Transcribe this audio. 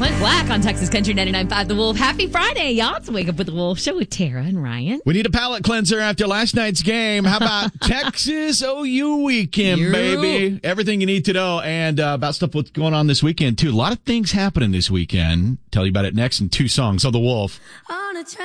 Clint Black on Texas Country 99.5 The Wolf. Happy Friday, y'all. It's Wake Up with the Wolf Show with Tara and Ryan. We need a palate cleanser after last night's game. How about Texas OU weekend, baby? Everything you need to know, and about stuff what's going on this weekend, too. A lot of things happening this weekend. Tell you about it next in 2 songs of the Wolf.